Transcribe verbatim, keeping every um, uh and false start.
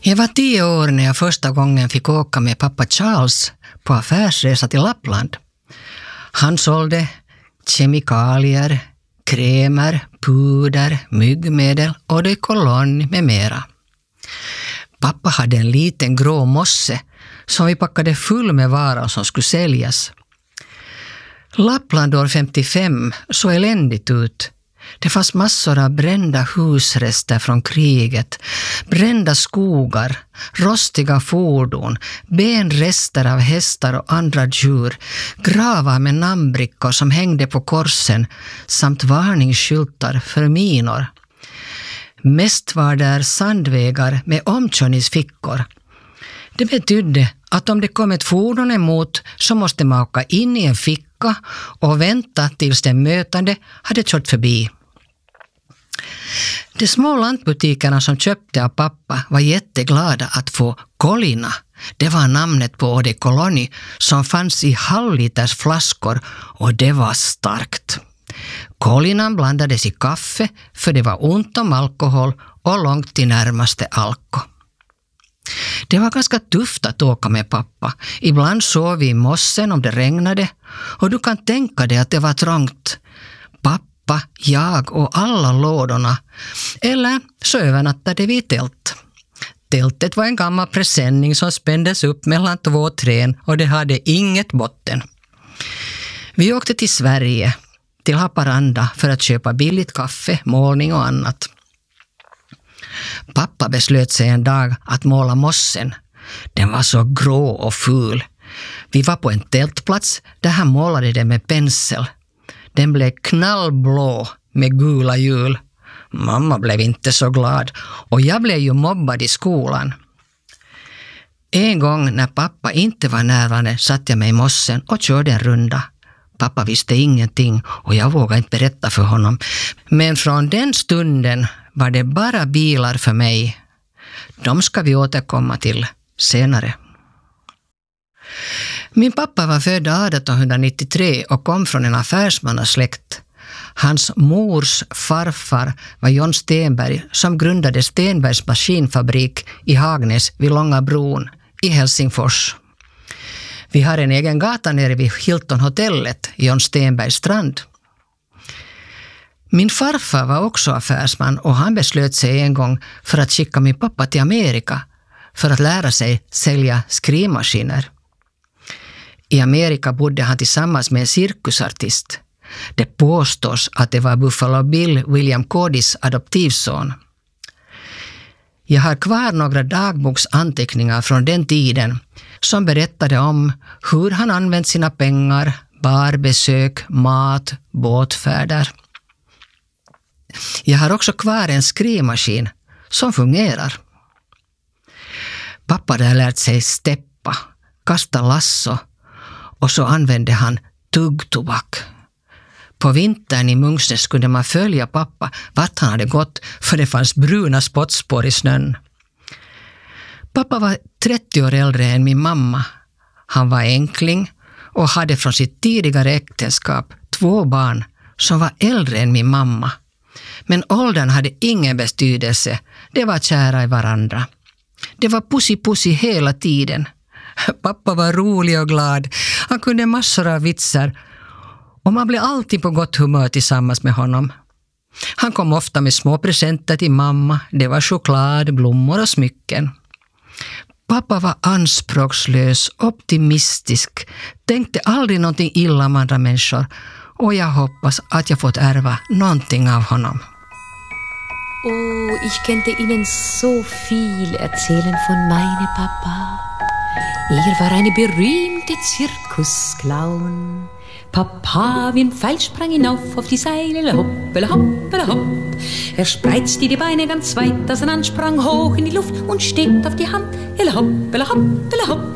Jag var tio år när jag första gången fick åka med pappa Charles på affärsresa till Lappland. Han sålde kemikalier, krämer, puder, myggmedel och de kolonn med mera. Pappa hade en liten grå mosse som vi packade full med varor som skulle säljas. Lappland år femtiofem så eländigt ut. Det fanns massor av brända husrester från kriget, brända skogar, rostiga fordon, benrester av hästar och andra djur, gravar med namnbrickor som hängde på korsen samt varningsskyltar för minor. Mest var där sandvägar med omkörningsfickor. Det betydde att om det kom ett fordon emot så måste man åka in i en ficka och vänta tills den mötande hade kört förbi. De små lantbutikerna som köpte av pappa var jätteglada att få Kolina. Det var namnet på eau de cologne som fanns i halvliters flaskor och det var starkt. Kolinan blandades i kaffe för det var ont om alkohol och långt till närmaste alko. Det var ganska tufft att åka med pappa. Ibland sov vi i mossen om det regnade och du kan tänka dig att det var trångt. Pappa, jag och alla lådorna. Eller så övernattade vi i tält. Tältet var en gammal presenning som spändes upp mellan två trän och det hade inget botten. Vi åkte till Sverige, till Haparanda för att köpa billigt kaffe, målning och annat. Pappa beslöt sig en dag att måla mossen. Den var så grå och ful. Vi var på en tältplats där han målade den med pensel. Den blev knallblå med gula hjul. Mamma blev inte så glad och jag blev ju mobbad i skolan. En gång när pappa inte var närvarande satt jag mig i mossen och körde en runda. Pappa visste ingenting och jag vågade inte berätta för honom. Men från den stunden var det bara bilar för mig. De ska vi återkomma till senare. Min pappa var född arton nittiotre och kom från en affärsmannasläkt. Hans mors farfar var John Stenberg som grundade Stenbergs maskinfabrik i Hagnäs vid Långa bron i Helsingfors. Vi har en egen gata nere vid Hilton-hotellet, John Stenbergs strand. Min farfar var också affärsman och han beslöt sig en gång för att skicka min pappa till Amerika för att lära sig sälja skrivmaskiner. I Amerika bodde han tillsammans med en cirkusartist. Det påstås att det var Buffalo Bill William Cordys adoptivson. Jag har kvar några dagboksanteckningar från den tiden som berättade om hur han använt sina pengar, barbesök, mat, båtfärder. Jag har också kvar en skrivmaskin som fungerar. Pappa hade lärt sig steppa, kasta lasso och så använde han tuggtobak. På vintern i Mungsnäs kunde man följa pappa vart han hade gått för det fanns bruna spottspår i snön. Pappa var trettio år äldre än min mamma. Han var enkling och hade från sitt tidigare äktenskap två barn som var äldre än min mamma. Men åldern hade ingen betydelse. Det var kära i varandra. Det var pussi pussi hela tiden. Pappa var rolig och glad. Han kunde massor av vitsar. Och man blev alltid på gott humör tillsammans med honom. Han kom ofta med små presenter till mamma. Det var choklad, blommor och smycken. Pappa var anspråkslös, optimistisk. Tänkte aldrig någonting illa om andra människor. Och jag hoppas att jag fått ärva någonting av honom. Oh, ich könnte Ihnen so viel erzählen von meinem Papa. Er war eine berühmte Zirkusclown. Papa wie ein Pfeil sprang hinauf auf die Seile, hopp, eller hopp, eller hopp. Er spreizte die Beine ganz weit auseinander, sprang hoch in die Luft und steht auf die Hand, eller hopp, eller hopp, eller hopp.